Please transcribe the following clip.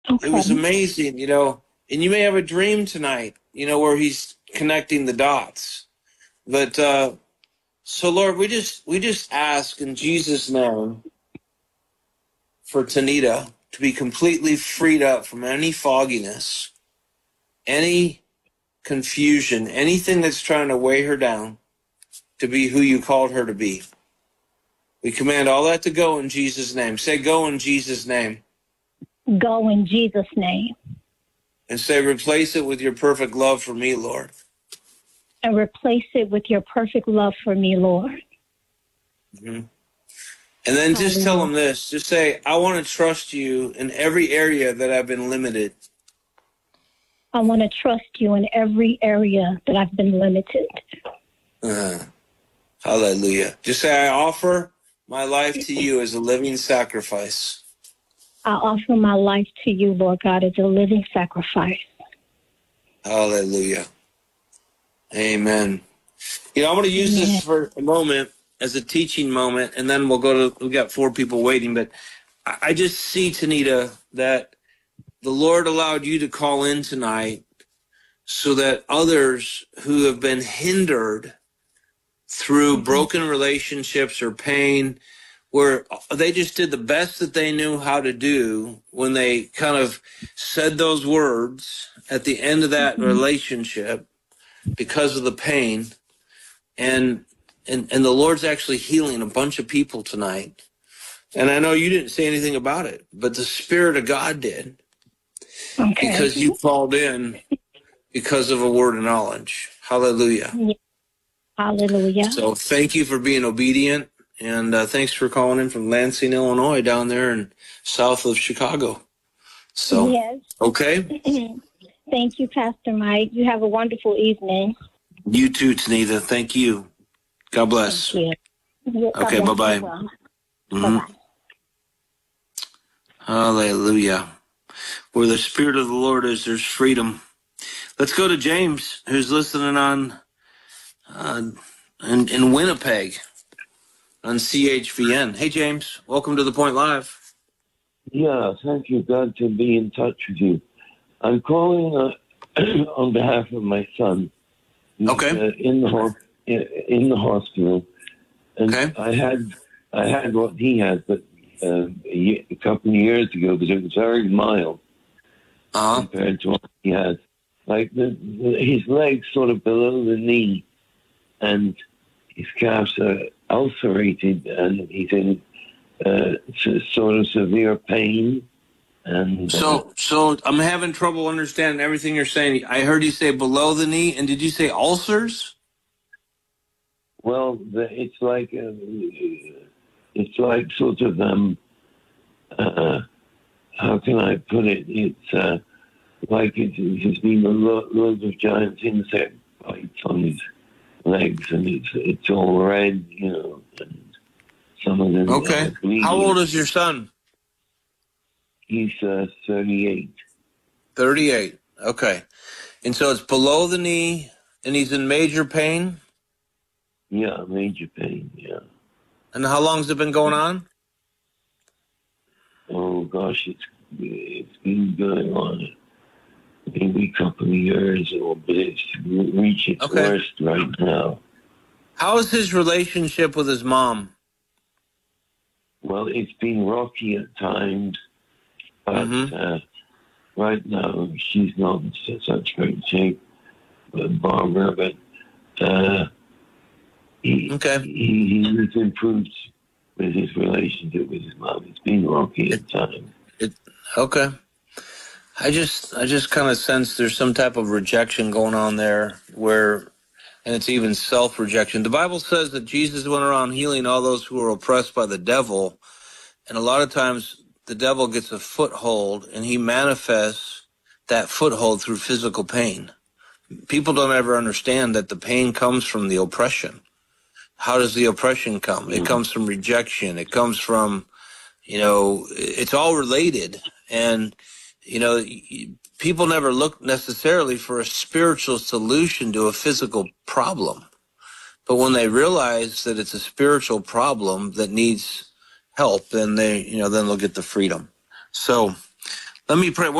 It was Okay. amazing, and you may have a dream tonight, where he's connecting the dots. But so Lord, we just ask in Jesus' name for Tanita to be completely freed up from any fogginess, any confusion, anything that's trying to weigh her down to be who you called her to be. We command all that to go in Jesus' name. Say, go in Jesus' name. Go in Jesus' name. And say, replace it with your perfect love for me, Lord. And replace it with your perfect love for me, Lord. Mm-hmm. And then just tell them this. Just say, I want to trust you in every area that I've been limited. I want to trust you in every area that I've been limited. Hallelujah. Just say, I offer my life to you as a living sacrifice. I offer my life to you, Lord God, as a living sacrifice. Hallelujah. Amen. I'm going to use this for a moment as a teaching moment, and then we got 4 people waiting, but I just see, Tanita, that the Lord allowed you to call in tonight so that others who have been hindered through broken relationships or pain, where they just did the best that they knew how to do when they kind of said those words at the end of that relationship because of the pain, and the Lord's actually healing a bunch of people tonight. And I know you didn't say anything about it, but the Spirit of God did. Okay. Because you called in because of a word of knowledge. Hallelujah. Hallelujah. So thank you for being obedient, and thanks for calling in from Lansing, Illinois, down there in south of Chicago. So, yes. Okay. Thank you, Pastor Mike. You have a wonderful evening. You too, Tanita. Thank you. God bless. Thank you. Okay, bye-bye. Well. Mm-hmm. Bye-bye. Hallelujah. Where the Spirit of the Lord is, there's freedom. Let's go to James, who's listening on in Winnipeg on CHVN. Hey, James. Welcome to The Point Live. Yeah, thank you, God, to be in touch with you. I'm calling on behalf of my son. He's, in the hospital, and I had what he had, but a couple of years ago, but it was very mild compared to what he had. Like his legs sort of below the knee, and his calves are ulcerated, and he's in sort of severe pain. And so I'm having trouble understanding everything you're saying. I heard you say below the knee, and did you say ulcers? Well, it's like sort of how can I put it? It's like it's been loads of giant insect bites on his legs, and it's all red, and some of them. Okay. How old is your son? He's 38. 38. Okay. And so it's below the knee, and he's in major pain? Yeah, major pain, yeah. And how long has it been going on? Oh, gosh, it's been going on maybe a couple of years, but it's reached its worst right now. How is his relationship with his mom? Well, it's been rocky at times, but right now she's not in such great shape, Barbara, but he's improved with his relationship with his mom. It's been rocky at times. Okay. I just kind of sense there's some type of rejection going on there and it's even self-rejection. The Bible says that Jesus went around healing all those who were oppressed by the devil. And a lot of times the devil gets a foothold and he manifests that foothold through physical pain. People don't ever understand that the pain comes from the oppression. How does the oppression come? It comes from rejection. It comes from, it's all related. And, people never look necessarily for a spiritual solution to a physical problem. But when they realize that it's a spiritual problem that needs help, then they'll get the freedom. So Let me pray.